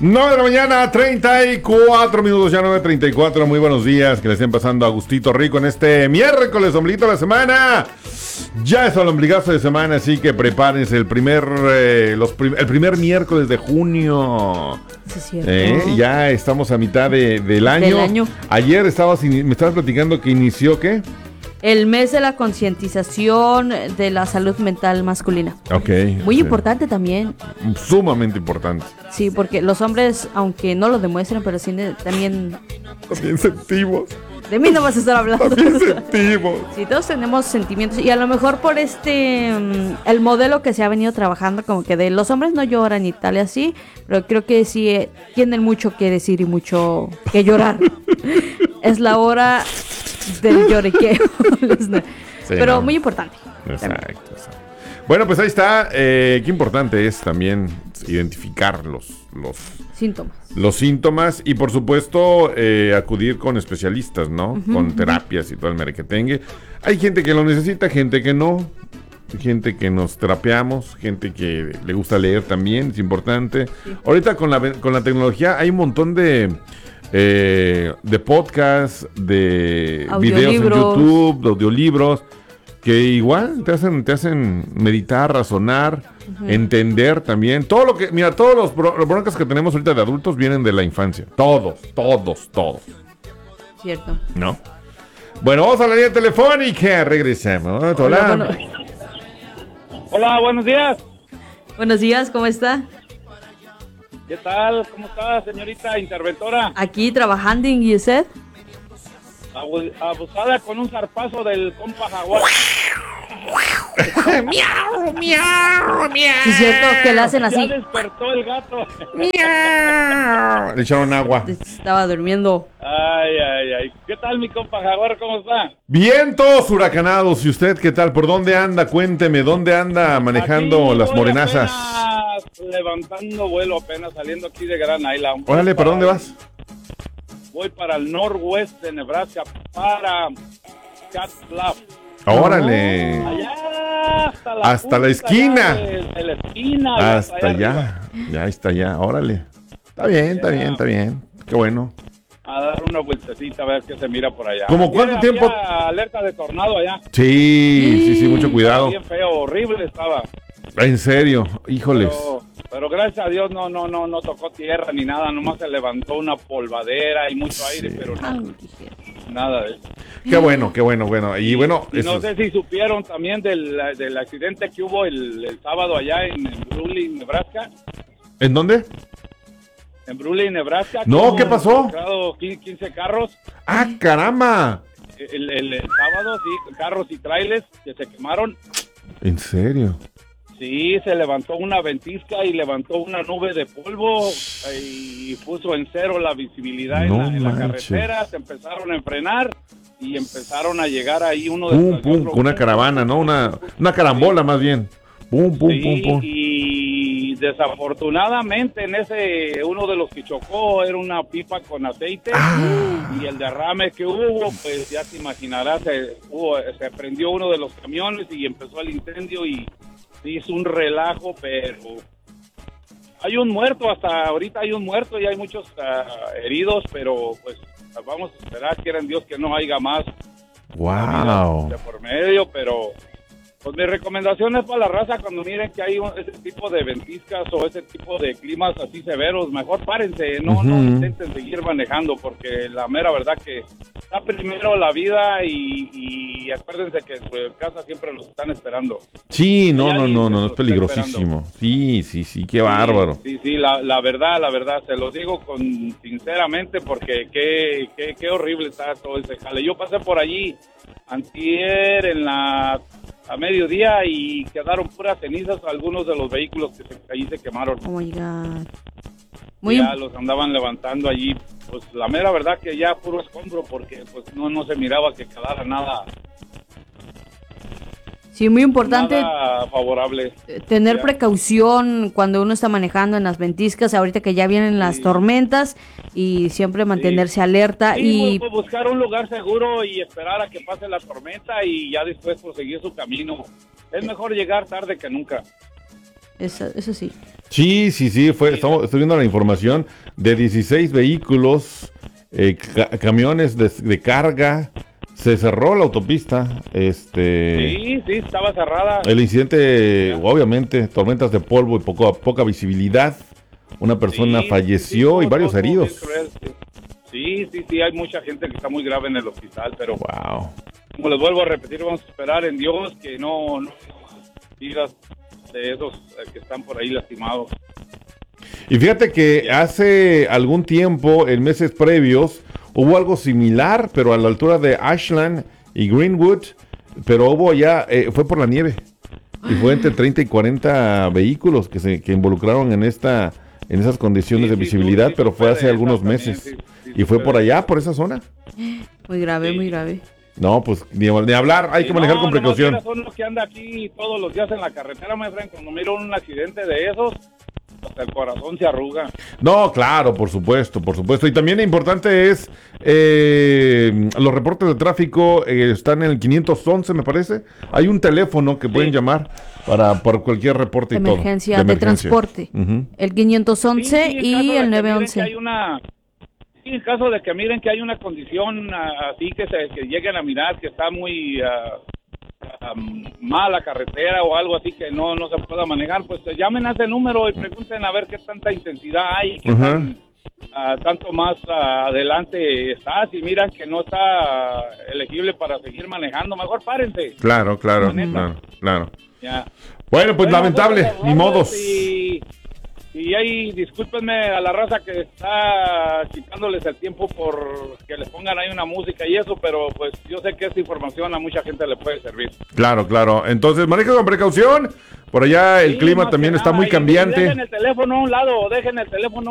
9 de la mañana, 34 minutos, ya 9:34. Muy buenos días, que le estén pasando a gustito rico en este miércoles, ombliguito de la semana. Ya es el ombligazo de semana, así que prepárense el primer miércoles de junio. Sí, es cierto. Ya estamos a mitad del año. Ayer me estabas platicando que inició, ¿qué? El mes de la concientización de la salud mental masculina. Ok. Muy importante también. Sumamente importante. Sí, porque los hombres, aunque no lo demuestren, pero sí también sentimos. De mí no vas a estar hablando. También sentimos. Sí, todos tenemos sentimientos. Y a lo mejor por el modelo que se ha venido trabajando, como que de los hombres no lloran y tal y así, pero creo que sí tienen mucho que decir y mucho que llorar. Es la hora del lloriqueo. Sí, pero no. Muy importante. Exacto. Bueno, pues ahí está. Qué importante es también identificar los síntomas y por supuesto acudir con especialistas, ¿no? Con terapias y todo el merequetengue. Hay gente que lo necesita, gente que no. Gente que nos terapeamos, gente que le gusta leer también, es importante. Sí. Ahorita con la tecnología hay un montón de podcasts, de videos en YouTube, de audiolibros, que igual te hacen meditar, razonar, entender también. Todos los broncas que tenemos ahorita de adultos vienen de la infancia. Todos. Cierto. ¿No? Bueno, vamos a la línea telefónica, regresamos. Hola. Hola, buenos días. Buenos días, ¿cómo está? ¿Qué tal? ¿Cómo está, señorita interventora? Aquí trabajando, ¿y usted? Abusada con un zarpazo del compa jaguar. Miau, miau, miau. ¿Es cierto que le hacen así? Ya despertó el gato. Miau. Le echaron agua. Estaba durmiendo. Ay. ¿Qué tal, mi compa jaguar? ¿Cómo está? Bien, todos huracanados. ¿Y usted qué tal? ¿Por dónde anda? Cuénteme, ¿dónde anda manejando aquí las morenazas? Levantando vuelo, apenas saliendo aquí de Grand Island. Órale, ¿para dónde vas? Voy para el noroeste de Nebraska, para Cat Bluff. ¡Órale! Allá, hasta la esquina. De la esquina. Hasta allá. Ya está allá. Órale. Está bien. Qué bueno. A dar una vueltecita a ver qué se mira por allá. ¿Cómo cuánto tiempo? Alerta de tornado allá. Sí, mucho cuidado. Bien feo, horrible estaba. En serio, híjoles. Pero gracias a Dios no tocó tierra ni nada, nomás se levantó una polvadera y mucho aire, pero nada de eso. Qué bueno. Y bueno, y no sé si supieron también del accidente que hubo el sábado allá en Bruley, Nebraska. ¿En dónde? En Bruley, Nebraska. No, ¿qué pasó? 15 carros. ¡Ah, caramba! El sábado, sí, carros y trailers que se quemaron. ¿En serio? Sí, se levantó una ventisca y levantó una nube de polvo y puso en cero la visibilidad en la carretera. Se empezaron a enfrenar y empezaron a llegar ahí uno de con una caravana, ¿no? Una carambola, sí. Más bien. Pum. Y desafortunadamente uno de los que chocó era una pipa con aceite y el derrame que hubo, pues ya te imaginarás, se prendió uno de los camiones y empezó el incendio y hizo un relajo, pero hay un muerto, hasta ahorita hay un muerto y hay muchos heridos, pero pues vamos a esperar, quiera en Dios que no haya más. Wow. De por medio, pero pues mi recomendación es para la raza cuando miren que hay ese tipo de ventiscas o ese tipo de climas así severos, mejor párense, no intenten seguir manejando porque la mera verdad que está primero la vida y acuérdense que en su casa siempre los están esperando. Sí, no, es peligrosísimo. Sí, qué bárbaro. Sí, la verdad, se lo digo sinceramente porque qué horrible está todo ese jale. Yo pasé por allí antier a mediodía y quedaron puras cenizas algunos de los vehículos que allí se quemaron. Oh my God. Ya los andaban levantando allí, pues la mera verdad que ya puro escombro porque pues no se miraba que quedara nada. Sí, muy importante. Nada favorable. Tener precaución cuando uno está manejando en las ventiscas, ahorita que ya vienen las tormentas y siempre mantenerse alerta y buscar un lugar seguro y esperar a que pase la tormenta y ya después proseguir su camino. Es mejor llegar tarde que nunca. Eso sí. Sí, estoy viendo la información de 16 vehículos, camiones de carga, se cerró la autopista, Sí, estaba cerrada. el incidente, obviamente, tormentas de polvo y poca visibilidad, una persona falleció y varios heridos. Sí, hay mucha gente que está muy grave en el hospital, pero Wow. como les vuelvo a repetir, vamos a esperar en Dios que no digas de esos que están por ahí lastimados. Y fíjate que hace algún tiempo, en meses previos, hubo algo similar, pero a la altura de Ashland y Greenwood, pero hubo ya, fue por la nieve, y fue entre 30 y 40 vehículos que involucraron en esas condiciones de visibilidad, pero fue hace algunos meses, y fue por allá, por esa zona. Muy grave, muy grave. No, pues ni hablar, hay que manejar con precaución. Son los que anda aquí todos los días en la carretera, my friend, cuando miro un accidente de esos, hasta el corazón se arruga. No, claro, por supuesto. Y también importante es, los reportes de tráfico están en el 511, me parece. Hay un teléfono que pueden llamar por cualquier reporte y todo. De emergencia. De transporte. Uh-huh. El 511 y el 911. En caso de que miren que hay una condición así que lleguen a mirar que está muy mal la carretera o algo así que no se pueda manejar, pues llamen a ese número y pregunten a ver qué tanta intensidad hay, qué tanto más adelante está. Si miran que no está elegible para seguir manejando, mejor párense. Claro. Ya. Bueno, pues lamentable, ni modos. Y ahí, discúlpenme a la raza que está quitándoles el tiempo por que les pongan ahí una música y eso, pero pues yo sé que esta información a mucha gente le puede servir. Claro. Entonces, maneja con precaución. Por allá el clima también está muy cambiante. Dejen el teléfono a un lado, dejen el teléfono